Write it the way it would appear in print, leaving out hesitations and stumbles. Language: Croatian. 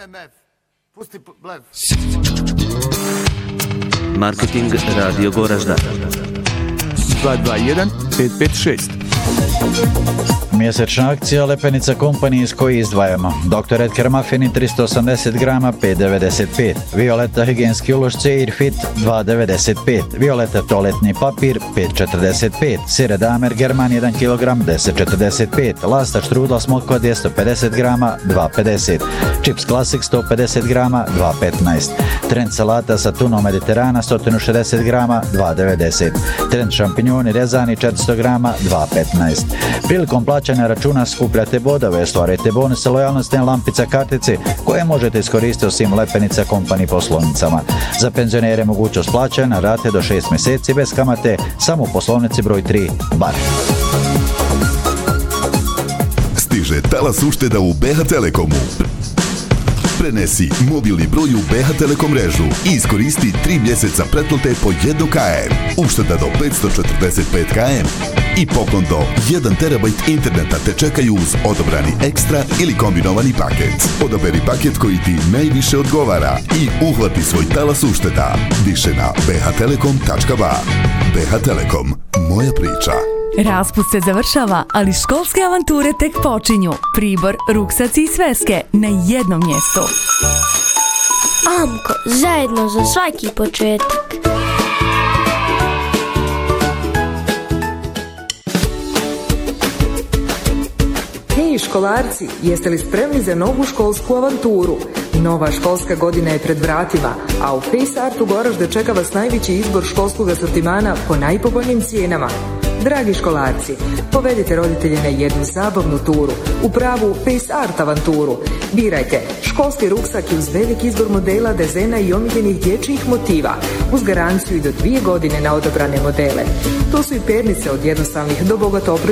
MMF. Pusti blef. Marketing Radio Goražda 221 556. Mjesečna akcija Lepenica Company iz koje izdvajamo. Dr. Edgar Muffini 380 grama 5,95. Violeta higijenski ulošci Airfit 2,95. Violeta toaletni papir 5,45. Sire Damer German 1 kg 10,45. Lasta štrudla smokva 250 grama 2,50. Chips Classic 150 grama 2,15. Trend salata sa tunom Mediterana 160 grama 2,90. Trend šampinjoni rezani 400 grama 2,15. Prilikom plaćanja računa skupljate bodove, ostvarite bonuse lojalnostne lampica kartice koje možete iskoristiti u svim Lepenica Company poslovnicama. Za penzionere mogućnost plaćanja rate do 6 mjeseci bez kamate samo u poslovnici broj 3 Bar. Stiže talas ušteda u BH Telekomu. Prenesi mobilni broj u BH Telekom mrežu i iskoristi 3 mjeseca pretplate po 1 km. Ušteda do 545 km i poklon do 1 terabajt interneta te čekaju uz odabrani ekstra ili kombinovani paket. Odaberi paket koji ti najviše odgovara i uhvati svoj talas ušteda. Više na bhtelekom.ba. BH Telekom. Moja priča. Raspust se završava, ali školske avanture tek počinju. Pribor, ruksaci i sveske na jednom mjestu. Amko, zajedno za svaki početak. Hej školarci, jeste li spremni za novu školsku avanturu? Nova školska godina je pred vratima, a u Face Artu Goražde čeka vas najveći izbor školskog asortimana po najpovoljnijim cijenama. Dragi školarci, povedite roditelje na jednu zabavnu turu, u pravu Face Art avanturu. Birajte školski ruksak uz velik izbor modela, dezena i omiljenih dječjih motiva, uz garanciju i do 2 godine na odabrane modele. To su i pernice od jednostavnih do bogato